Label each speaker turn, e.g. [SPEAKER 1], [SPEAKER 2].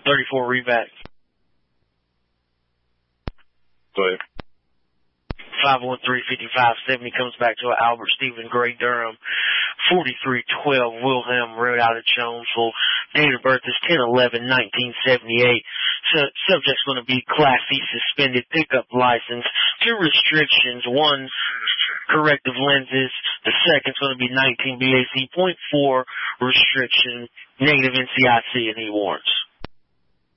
[SPEAKER 1] 34 reback.
[SPEAKER 2] Go ahead.
[SPEAKER 1] 513-5570 comes back to Albert Stephen Gray Durham. 4312 Wilhelm Road out of Jonesville. Date of birth is 10/11/1978. Subject's going to be Class C suspended pickup license. 2 restrictions. 1, corrective lenses. The second's going to be 19 BAC .4 restriction, negative NCIC, and he warrants.